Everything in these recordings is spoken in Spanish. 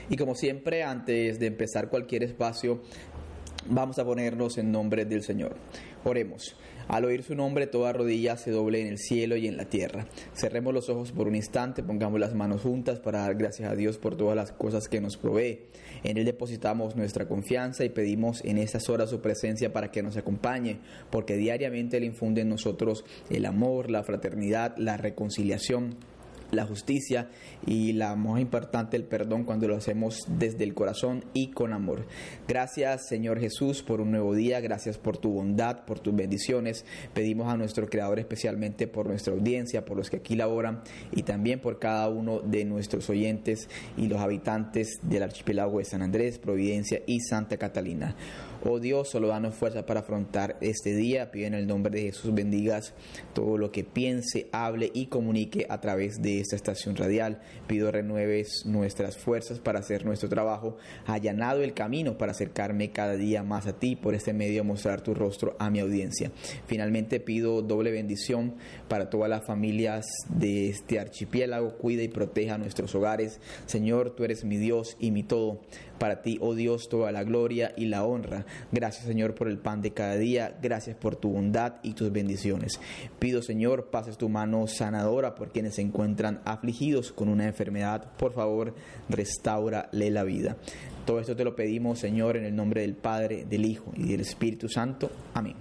Y como siempre, antes de empezar cualquier espacio, vamos a ponernos en nombre del Señor. Oremos. Al oír su nombre, toda rodilla se doble en el cielo y en la tierra. Cerremos los ojos por un instante, pongamos las manos juntas para dar gracias a Dios por todas las cosas que nos provee. En Él depositamos nuestra confianza y pedimos en estas horas su presencia para que nos acompañe, porque diariamente Él infunde en nosotros el amor, la fraternidad, la reconciliación, la justicia y la más importante, el perdón, cuando lo hacemos desde el corazón y con amor. Gracias, Señor Jesús, por un nuevo día. Gracias por tu bondad, por tus bendiciones. Pedimos a nuestro Creador especialmente por nuestra audiencia, por los que aquí laboran y también por cada uno de nuestros oyentes y los habitantes del archipiélago de San Andrés, Providencia y Santa Catalina. Oh Dios, solo danos fuerza para afrontar este día. Pido en el nombre de Jesús bendigas todo lo que piense, hable y comunique a través de esta estación radial. Pido renueves nuestras fuerzas para hacer nuestro trabajo, allanado el camino para acercarme cada día más a ti, por este medio mostrar tu rostro a mi audiencia. Finalmente pido doble bendición para todas las familias de este archipiélago. Cuida y proteja nuestros hogares. Señor, tú eres mi Dios y mi todo. Para ti, oh Dios, toda la gloria y la honra. Gracias, Señor, por el pan de cada día. Gracias por tu bondad y tus bendiciones. Pido, Señor, pases tu mano sanadora por quienes se encuentran afligidos con una enfermedad. Por favor, restáurale la vida. Todo esto te lo pedimos, Señor, en el nombre del Padre, del Hijo y del Espíritu Santo. Amén.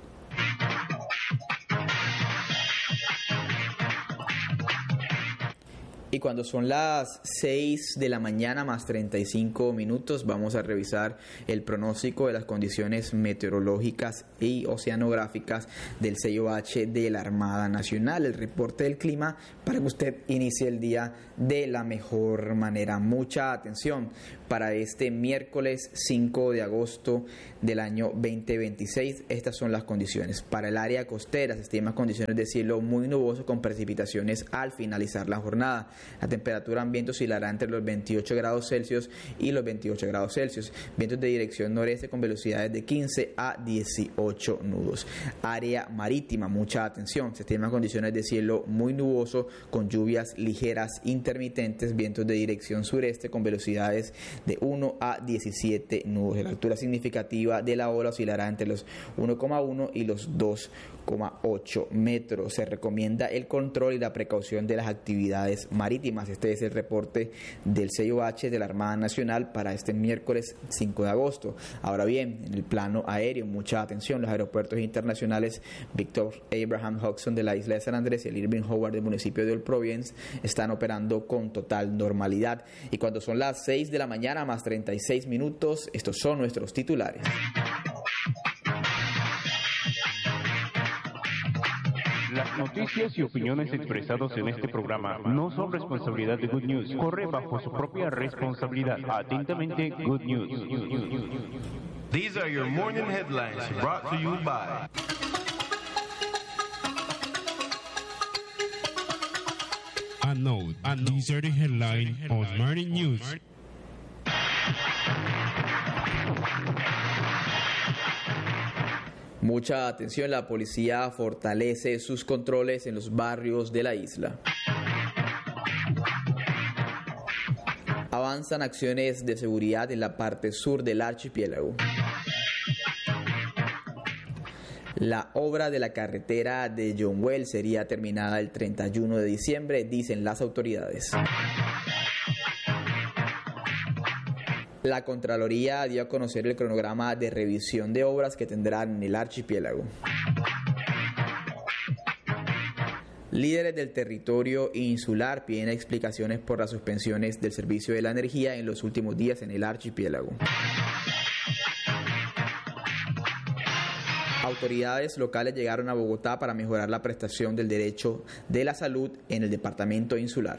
Y cuando son las 6 de la mañana más 35 minutos, vamos a revisar el pronóstico de las condiciones meteorológicas y oceanográficas del sello H de la Armada Nacional, el reporte del clima, para que usted inicie el día de la mejor manera. Mucha atención para este miércoles 5 de agosto del año 2026. Estas son las condiciones. Para el área costera se estiman condiciones de cielo muy nuboso con precipitaciones al finalizar la jornada. La temperatura ambiente oscilará entre los 28 grados Celsius y los 28 grados Celsius. Vientos de dirección noreste con velocidades de 15 a 18 nudos. Área marítima, mucha atención. Se estiman condiciones de cielo muy nuboso con lluvias ligeras intermitentes. Vientos de dirección sureste con velocidades de 1 a 17 nudos. La altura significativa de la ola oscilará entre los 1,1 y los 2,8 metros. Se recomienda el control y la precaución de las actividades marítimas. Este es el reporte del sello H de la Armada Nacional para este miércoles 5 de agosto. Ahora bien, en el plano aéreo, mucha atención. Los aeropuertos internacionales Victor Abraham Hodgson de la isla de San Andrés y el Irving Howard del municipio de Old Providence están operando con total normalidad. Y cuando son las 6 de la mañana más 36 minutos, estos son nuestros titulares. Las noticias y opiniones expresadas en este programa no son responsabilidad de Good News. Corre bajo su propia responsabilidad. Atentamente, Good News. These are your morning headlines brought to you by... These are the headlines on Morning News. Mucha atención, la policía fortalece sus controles en los barrios de la isla. Avanzan acciones de seguridad en la parte sur del archipiélago. La obra de la carretera de John Wells sería terminada el 31 de diciembre, dicen las autoridades. La Contraloría dio a conocer el cronograma de revisión de obras que tendrán en el archipiélago. Líderes del territorio insular piden explicaciones por las suspensiones del servicio de la energía en los últimos días en el archipiélago. Autoridades locales llegaron a Bogotá para mejorar la prestación del derecho de la salud en el departamento insular.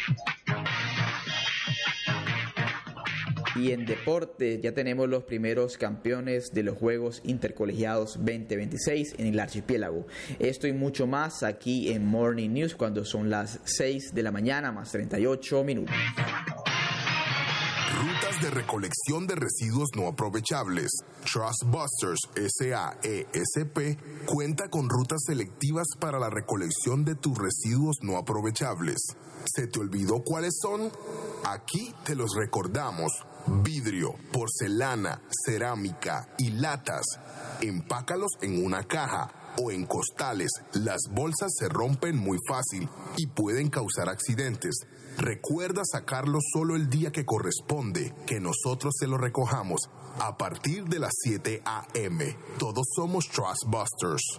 Y en deporte ya tenemos los primeros campeones de los Juegos Intercolegiados 2026 en el archipiélago. Esto y mucho más aquí en Morning News cuando son las 6 de la mañana más 38 minutos. Rutas de recolección de residuos no aprovechables. Trust Busters SAESP cuenta con rutas selectivas para la recolección de tus residuos no aprovechables. ¿Se te olvidó cuáles son? Aquí te los recordamos. Vidrio, porcelana, cerámica y latas. Empácalos en una caja o en costales. Las bolsas se rompen muy fácil y pueden causar accidentes. Recuerda sacarlo solo el día que corresponde, que nosotros se lo recojamos a partir de las 7 a.m. Todos somos Trust Busters.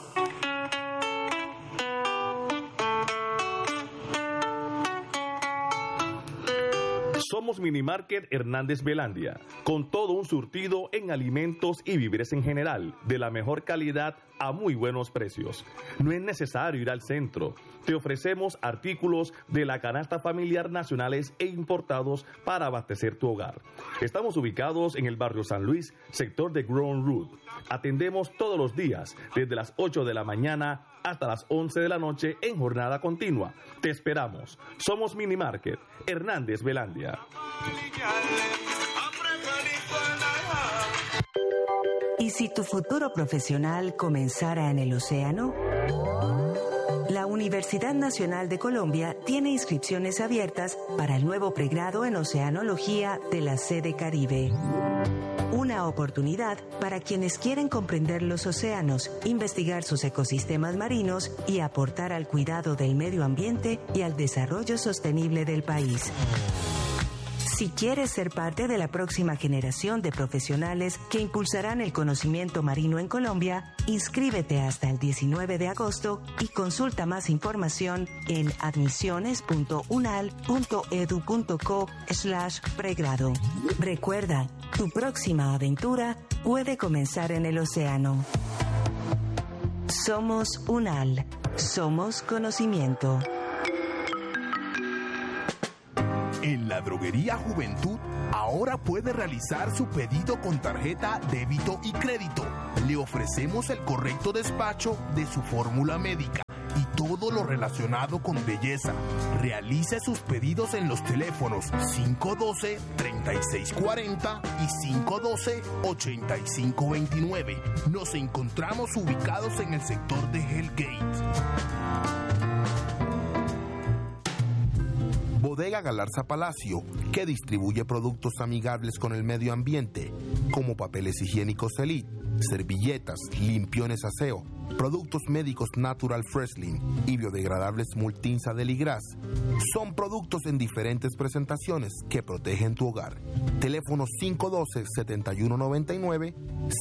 Somos Minimarket Hernández Belandia, con todo un surtido en alimentos y víveres en general, de la mejor calidad a muy buenos precios. No es necesario ir al centro. Te ofrecemos artículos de la canasta familiar nacionales e importados para abastecer tu hogar. Estamos ubicados en el barrio San Luis, sector de Grown Root. Atendemos todos los días, desde las 8 de la mañana hasta las 11 de la noche en jornada continua. Te esperamos. Somos Minimarket Hernández Belandia. ¿Y si tu futuro profesional comenzara en el océano? La Universidad Nacional de Colombia tiene inscripciones abiertas para el nuevo pregrado en Oceanología de la sede Caribe. Una oportunidad para quienes quieren comprender los océanos, investigar sus ecosistemas marinos y aportar al cuidado del medio ambiente y al desarrollo sostenible del país. Si quieres ser parte de la próxima generación de profesionales que impulsarán el conocimiento marino en Colombia, inscríbete hasta el 19 de agosto y consulta más información en admisiones.unal.edu.co/pregrado. Recuerda, tu próxima aventura puede comenzar en el océano. Somos UNAL. Somos conocimiento. En la Droguería Juventud, ahora puede realizar su pedido con tarjeta débito y crédito. Le ofrecemos el correcto despacho de su fórmula médica y todo lo relacionado con belleza. Realice sus pedidos en los teléfonos 512-3640 y 512-8529. Nos encontramos ubicados en el sector de Hellgate. Bodega Galarza Palacio, que distribuye productos amigables con el medio ambiente, como papeles higiénicos Elite, servilletas, limpiones aseo, productos médicos Natural Freshlin y biodegradables Multinsa Deligras. Son productos en diferentes presentaciones que protegen tu hogar. Teléfono 512-7199,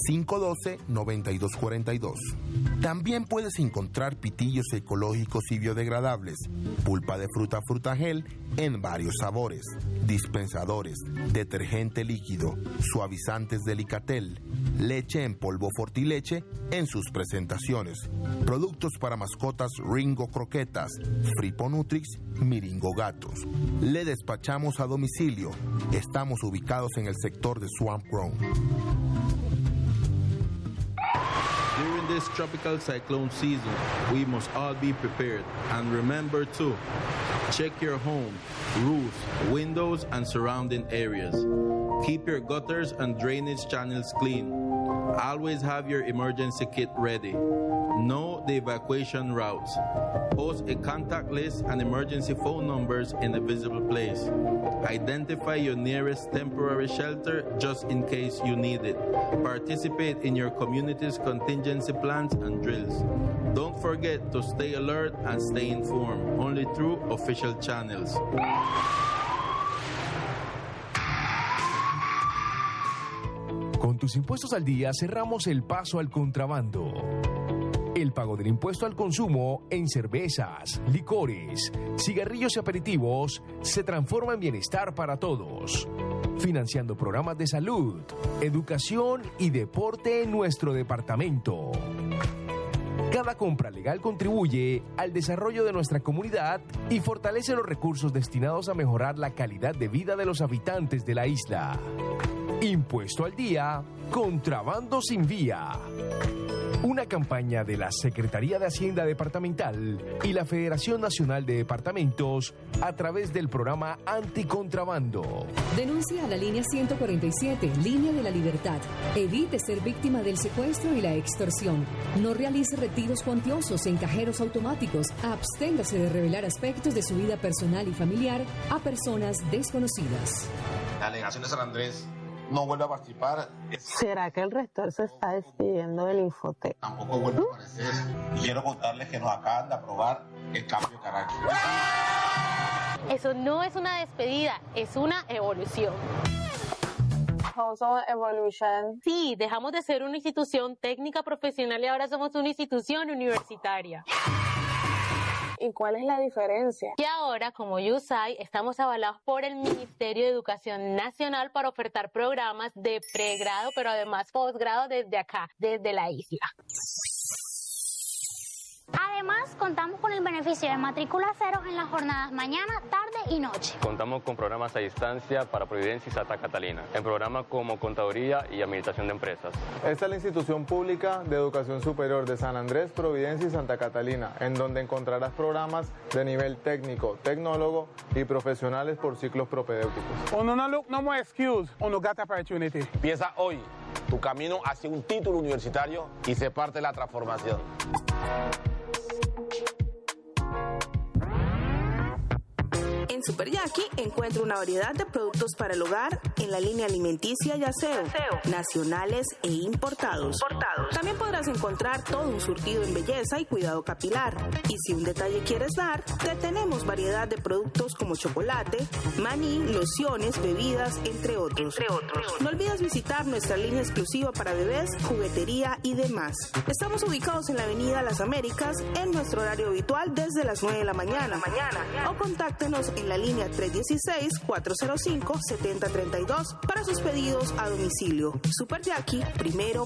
512-9242. También puedes encontrar pitillos ecológicos y biodegradables, pulpa de fruta Frutagel en varios sabores, dispensadores, detergente líquido, suavizantes Delicatel, leche en polvo Fortileche en sus presentaciones, productos para mascotas Ringo Croquetas, Fripo Nutrix, Miringo Gatos. Le despachamos a domicilio. Estamos ubicados en el sector de Swamp Grown. During this tropical cyclone season, we must all be prepared. And remember to check your home, roofs, windows, and surrounding areas. Keep your gutters and drainage channels clean. Always have your emergency kit ready. Know the evacuation routes. Post a contact list and emergency phone numbers in a visible place. Identify your nearest temporary shelter just in case you need it. Participate in your community's contingency plans and drills. Don't forget to stay alert and stay informed, only through official channels. Con tus impuestos al día cerramos el paso al contrabando. El pago del impuesto al consumo en cervezas, licores, cigarrillos y aperitivos se transforma en bienestar para todos, financiando programas de salud, educación y deporte en nuestro departamento. Cada compra legal contribuye al desarrollo de nuestra comunidad y fortalece los recursos destinados a mejorar la calidad de vida de los habitantes de la isla. Impuesto al día, contrabando sin vía. Una campaña de la Secretaría de Hacienda Departamental y la Federación Nacional de Departamentos a través del programa Anticontrabando. Denuncia a la línea 147, Línea de la Libertad. Evite ser víctima del secuestro y la extorsión. No realice retiros cuantiosos en cajeros automáticos. Absténgase de revelar aspectos de su vida personal y familiar a personas desconocidas. La delegación de San Andrés no vuelve a participar. ¿Será que el rector se está despidiendo del Infotec? Tampoco vuelve a aparecer. Y quiero contarles que nos acaban de aprobar el cambio de carácter. Eso no es una despedida, es una evolución. Also evolution. Sí, dejamos de ser una institución técnica profesional y ahora somos una institución universitaria. ¿Y cuál es la diferencia? Y ahora, como USAID, estamos avalados por el Ministerio de Educación Nacional para ofertar programas de pregrado, pero además posgrado desde acá, desde la isla. Además, contamos con el beneficio de matrícula cero en las jornadas mañana, tarde y noche. Contamos con programas a distancia para Providencia y Santa Catalina, en programas como Contaduría y Administración de Empresas. Esta es la institución pública de educación superior de San Andrés, Providencia y Santa Catalina, en donde encontrarás programas de nivel técnico, tecnólogo y profesionales por ciclos propedéuticos. Uno no look no more excuse, uno got opportunity. Empieza hoy tu camino hacia un título universitario y se parte la transformación. En Super Yaqui encuentra una variedad de productos para el hogar en la línea alimenticia y aseo, nacionales e importados. También podrás encontrar todo un surtido en belleza y cuidado capilar. Y si un detalle quieres dar, te tenemos variedad de productos como chocolate, maní, lociones, bebidas, entre otros. No olvides visitar nuestra línea exclusiva para bebés, juguetería y demás. Estamos ubicados en la Avenida Las Américas en nuestro horario habitual desde las 9 de la mañana. O contáctenos en la línea 316-405-7032 para sus pedidos a domicilio. Super Yaqui, primero